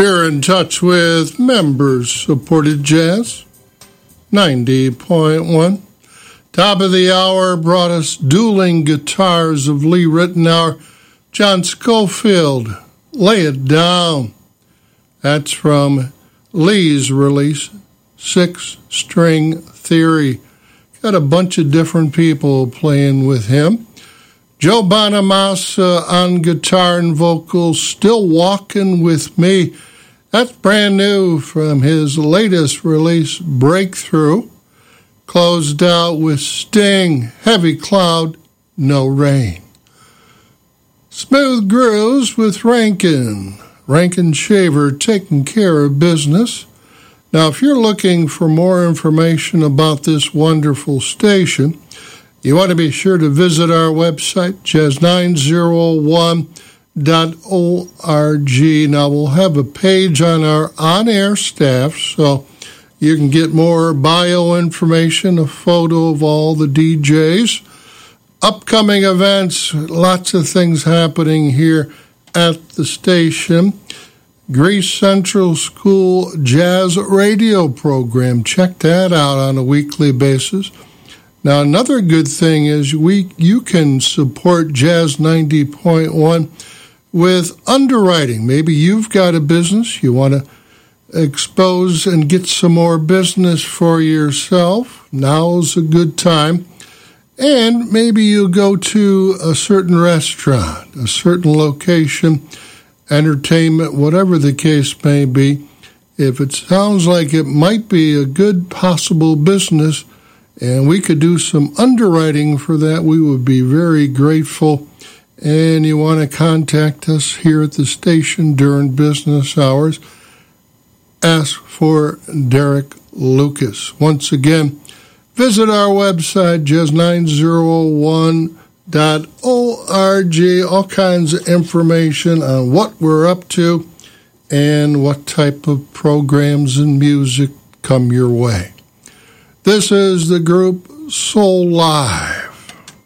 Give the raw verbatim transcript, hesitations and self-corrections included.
Here in touch with members-supported jazz, ninety point one. Top of the hour brought us Dueling Guitars of Lee Ritenour, John Scofield, Lay It Down. That's from Lee's release, Six String Theory. Got a bunch of different people playing with him. Joe Bonamassa on guitar and vocals, Still Walking With Me. That's brand new from his latest release, Breakthrough. Closed out with Sting, Heavy Cloud, No Rain. Smooth Grooves with Rankin. Rankin Shaver, taking care of business. Now, if you're looking for more information about this wonderful station, you want to be sure to visit our website, jazz nine oh one dot org. Now, we'll have a page on our on-air staff, so you can get more bio information, a photo of all the D Js, upcoming events, lots of things happening here at the station. Greece Central School Jazz Radio program. Check that out on a weekly basis. Now, another good thing is we you can support Jazz ninety point one with underwriting. Maybe you've got a business, you want to expose and get some more business for yourself. Now's a good time. And maybe you go to a certain restaurant, a certain location, entertainment, whatever the case may be. If it sounds like it might be a good possible business, and we could do some underwriting for that, we would be very grateful. And you want to contact us here at the station during business hours, ask for Derek Lucas. Once again, visit our website, jazz nine oh one dot org. All kinds of information on what we're up to and what type of programs and music come your way. This is the group Soul Live.